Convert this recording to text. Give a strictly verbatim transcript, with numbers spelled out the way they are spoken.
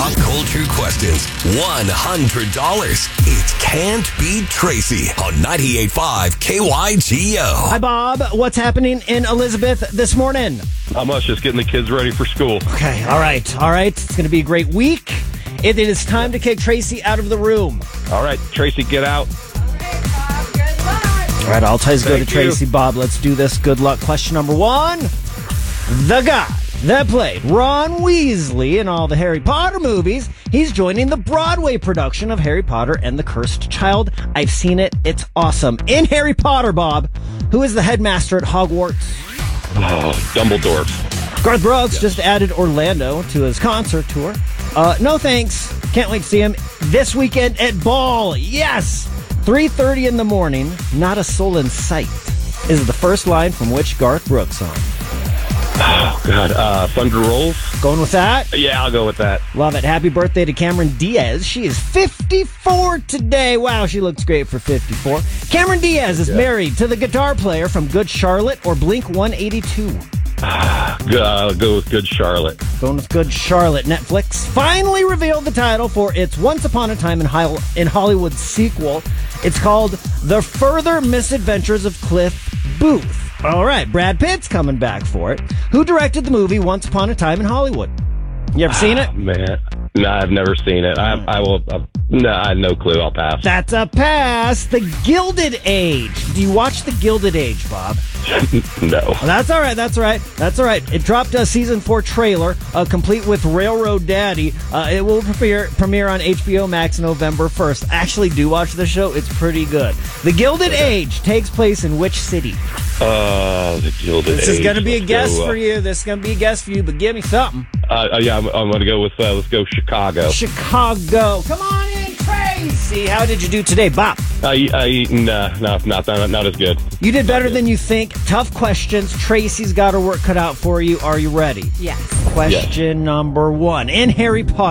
pop culture questions. one hundred dollars. It Can't Beat Tracy on ninety-eight point five K Y G O. Hi, Bob. What's happening in Elizabeth this morning? Not much, just getting the kids ready for school. Okay, all right, all right. It's going to be a great week. It is time to kick Tracy out of the room. All right, Tracy, get out. All right, all ties go to Thank you. Tracy. Bob, let's do this. Good luck. Question number one. The guy that played Ron Weasley in all the Harry Potter movies, he's joining the Broadway production of Harry Potter and the Cursed Child. I've seen it. It's awesome. In Harry Potter, Bob, who is the headmaster at Hogwarts? Oh, Dumbledore. Garth Brooks just added Orlando to his concert tour. Uh, no thanks. Can't wait to see him this weekend at Ball. Yes! three thirty in the morning, not a soul in sight, is the first line from which Garth Brooks song? Oh, God. Uh, Thunder Rolls? Going with that? Yeah, I'll go with that. Love it. Happy birthday to Cameron Diaz. She is fifty-four today. Wow, she looks great for fifty-four. Cameron Diaz is Yeah. married to the guitar player from Good Charlotte or Blink one eighty-two. Uh, I'll go with Good Charlotte. Going with Good Charlotte. Netflix finally revealed the title for its Once Upon a Time in, Hi- in Hollywood sequel. It's called The Further Misadventures of Cliff Booth. All right, Brad Pitt's coming back for it. Who directed the movie Once Upon a Time in Hollywood? You ever seen it? Oh, man. No, I've never seen it. I, I will. Uh, no, I have no clue. I'll pass. That's a pass. The Gilded Age. Do you watch The Gilded Age, Bob? No. Well, that's all right. That's all right. That's all right. It dropped a season four trailer, uh, complete with Railroad Daddy. Uh, it will premiere, premiere on H B O Max November first. Actually, do watch the show. It's pretty good. The Gilded Age takes place in which city? Uh, the Gilded This is Age. going to be a Let's guess go, uh, for you. This is going to be a guess for you, but give me something. Uh, uh, yeah, I'm, I'm going to go with, uh, let's go Chicago. Chicago. Come on in, Tracy. How did you do today, Bob? I, I, nah, no, not, not, not as good. You did better than you think. Tough questions. Tracy's got her work cut out for you. Are you ready? Yes. Question number one. In Harry Potter,